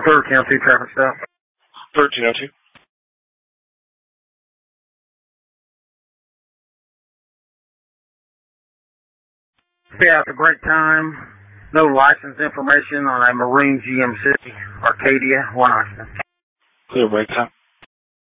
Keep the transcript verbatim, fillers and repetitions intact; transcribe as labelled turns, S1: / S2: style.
S1: thirteen oh two traffic stop.
S2: thirteen oh two.
S1: Stay out the break time. No license information on a Marine G M C, Arcadia, one oxygen.
S2: Clear break time.